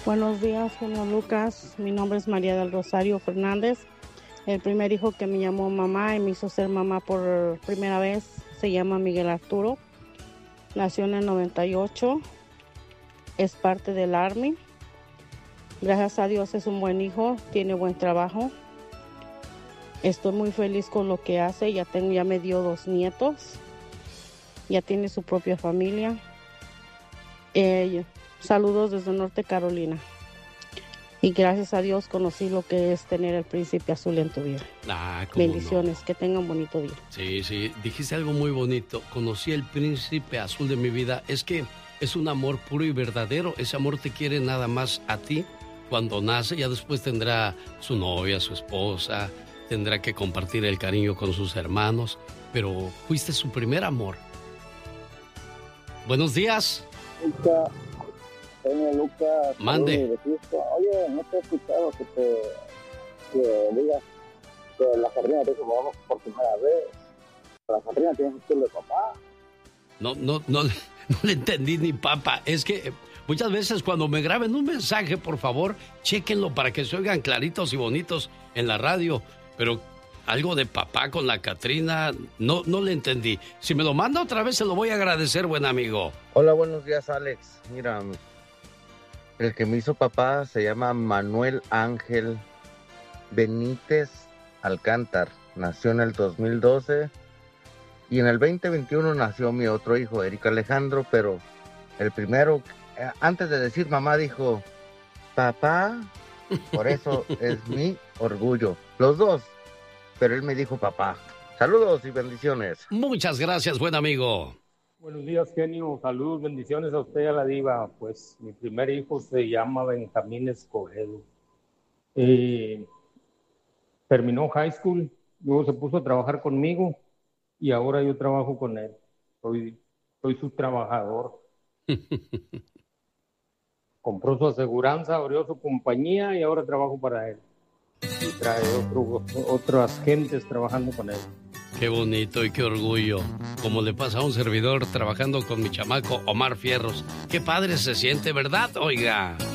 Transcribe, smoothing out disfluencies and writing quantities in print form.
Buenos días, genio Lucas. Mi nombre es María del Rosario Fernández. El primer hijo que me llamó mamá y me hizo ser mamá por primera vez se llama Miguel Arturo. Nació en el 98. Es parte del Army. Gracias a Dios es un buen hijo, tiene buen trabajo. Estoy muy feliz con lo que hace. Ya me dio 2 nietos. Ya tiene su propia familia. Saludos desde Norte Carolina. Y gracias a Dios conocí lo que es tener el príncipe azul en tu vida. Bendiciones, no. Que tengan bonito día. Sí, dijiste algo muy bonito. Conocí el príncipe azul de mi vida. Es que es un amor puro y verdadero. Ese amor te quiere nada más a ti cuando nace. Ya después tendrá su novia, su esposa. Tendrá que compartir el cariño con sus hermanos. Pero fuiste su primer amor. Buenos días. Señor Lucas, mande. Oye, no te he escuchado que digas que la Catrina te dijo que vamos por primera vez. La Catrina tiene un estilo de papá. No le entendí ni papa. Es que muchas veces cuando me graben un mensaje, por favor, chéquenlo para que se oigan claritos y bonitos en la radio. Pero algo de papá con la Catrina, no le entendí. Si me lo manda otra vez, se lo voy a agradecer, buen amigo. Hola, buenos días, Alex. Mira, el que me hizo papá se llama Manuel Ángel Benítez Alcántar. Nació en el 2012 y en el 2021 nació mi otro hijo, Eric Alejandro, pero el primero, antes de decir mamá, dijo papá, por eso es mi orgullo. Los dos, pero él me dijo papá. Saludos y bendiciones. Muchas gracias, buen amigo. Buenos días, genio. Saludos, bendiciones a usted y a la diva. Pues mi primer hijo se llama Benjamín Escobedo. Terminó high school, luego se puso a trabajar conmigo y ahora yo trabajo con él. Soy su trabajador. Compró su aseguranza, abrió su compañía y ahora trabajo para él. Y trae otras gentes trabajando con él. Qué bonito y qué orgullo. Como le pasa a un servidor trabajando con mi chamaco Omar Fierros. Qué padre se siente, ¿verdad? Oiga.